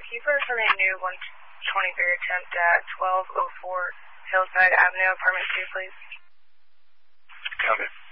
can you put us on a new 123 attempt at 1204 Hillside Avenue, apartment 2, please? Copy.